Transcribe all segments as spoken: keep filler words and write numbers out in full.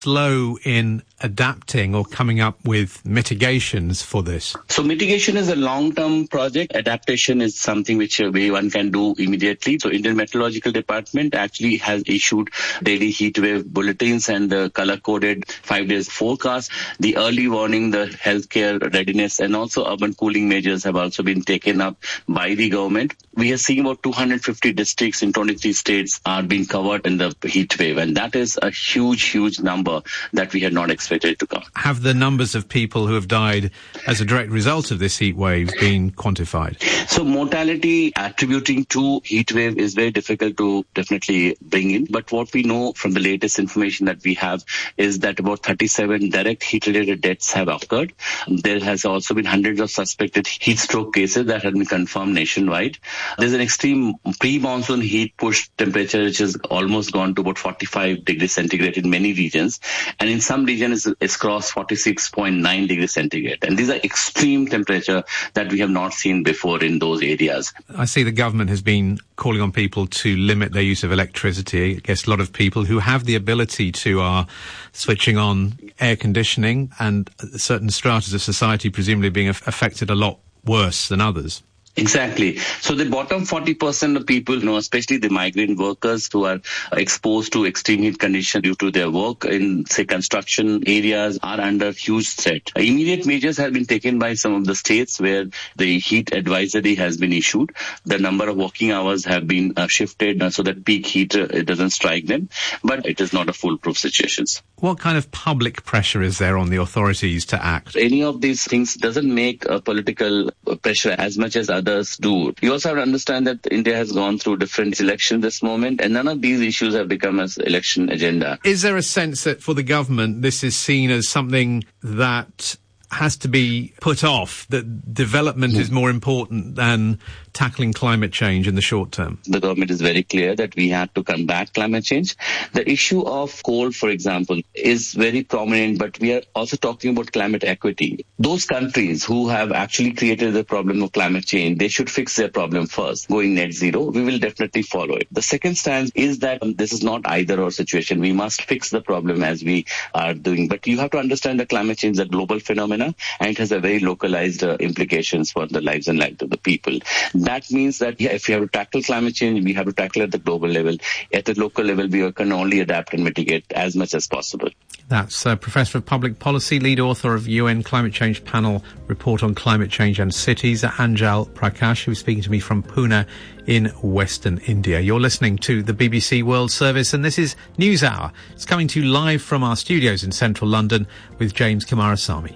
slow in adapting or coming up with mitigations for this? So mitigation is a long-term project. Adaptation is something which uh, one can do immediately. So Indian Meteorological Department actually has issued daily heat wave bulletins and the color-coded five days forecast. The early warning, the healthcare readiness, and also urban cooling measures have also been taken up by the government. We are seeing about two hundred fifty districts in twenty-three states are being covered in the heat wave, and that is a huge, huge number that we had not expected to come. Have the numbers of people who have died as a direct result of this heat wave been quantified? So mortality attributing to heat wave is very difficult to definitely bring in. But what we know from the latest information that we have is that about thirty-seven direct heat-related deaths have occurred. There has also been hundreds of suspected heat stroke cases that have been confirmed nationwide. There's an extreme pre-monsoon heat push temperature which has almost gone to about forty-five degrees centigrade in many regions. And in some regions it's, it's crossed forty-six point nine degrees centigrade. And these are extreme temperature that we have not seen before in those areas. I see the government has been calling on people to limit their use of electricity. I guess a lot of people who have the ability to are switching on air conditioning, and certain stratas of society presumably being affected a lot worse than others. Exactly. So the bottom forty percent of people, you know, especially the migrant workers who are exposed to extreme heat conditions due to their work in, say, construction areas, are under huge threat. Immediate measures have been taken by some of the states where the heat advisory has been issued. The number of working hours have been uh, shifted uh, so that peak heat uh, it doesn't strike them. But it is not a foolproof situation. What kind of public pressure is there on the authorities to act? Any of these things doesn't make a political pressure as much as others do. You also have to understand that India has gone through different elections this moment, and none of these issues have become an election agenda. Is there a sense that for the government this is seen as something that has to be put off, that development mm. is more important than tackling climate change in the short term? The government is very clear that we have to combat climate change. The issue of coal, for example, is very prominent, but we are also talking about climate equity. Those countries who have actually created the problem of climate change, they should fix their problem first. Going net zero, we will definitely follow it. The second stance is that um, this is not either or situation. We must fix the problem as we are doing. But you have to understand that climate change is a global phenomenon, and it has a very localized uh, implications for the lives and lives of the people. That means that yeah, if we have to tackle climate change, we have to tackle it at the global level. At the local level, we can only adapt and mitigate as much as possible. That's uh, Professor of Public Policy, lead author of U N Climate Change Panel Report on Climate Change and Cities, Anjal Prakash, who was speaking to me from Pune in Western India. You're listening to the B B C World Service, and this is News Hour. It's coming to you live from our studios in central London with James Kumarasamy.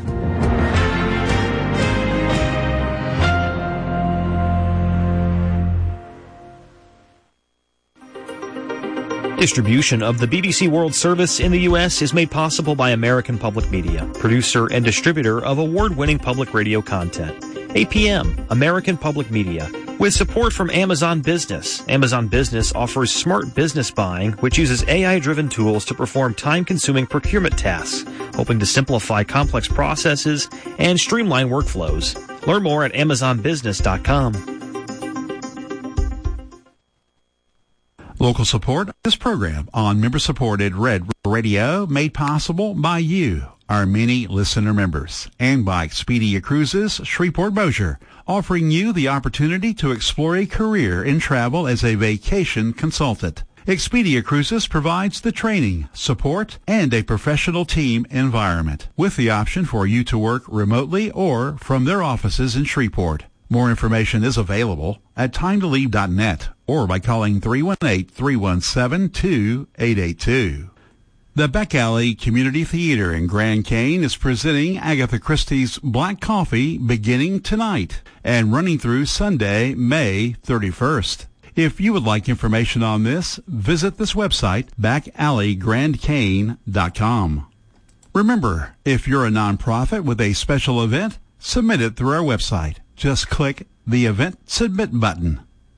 Distribution of the B B C World Service in the U S is made possible by American Public Media, producer and distributor of award-winning public radio content. A P M, American Public Media. With support from Amazon Business, Amazon Business offers smart business buying, which uses A I-driven tools to perform time-consuming procurement tasks, hoping to simplify complex processes and streamline workflows. Learn more at amazon business dot com. Local support. This program on member-supported Red Radio made possible by you, our many listener members, and by Expedia Cruises Shreveport Bossier, offering you the opportunity to explore a career in travel as a vacation consultant. Expedia Cruises provides the training, support, and a professional team environment, with the option for you to work remotely or from their offices in Shreveport. More information is available at time to leave dot net or by calling three one eight, three one seven, two eight eight two. The Beck Alley Community Theater in Grand Cane is presenting Agatha Christie's Black Coffee beginning tonight and running through Sunday, May thirty-first. If you would like information on this, visit this website, back alley grand cane dot com. Remember, if you're a nonprofit with a special event, submit it through our website. Just click the Event Submit button.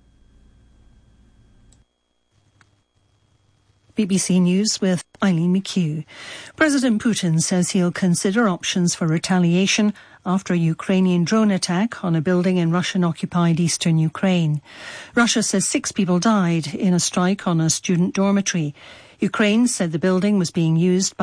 B B C News with Eileen McHugh. President Putin says he'll consider options for retaliation after a Ukrainian drone attack on a building in Russian-occupied eastern Ukraine. Russia says six people died in a strike on a student dormitory. Ukraine said the building was being used by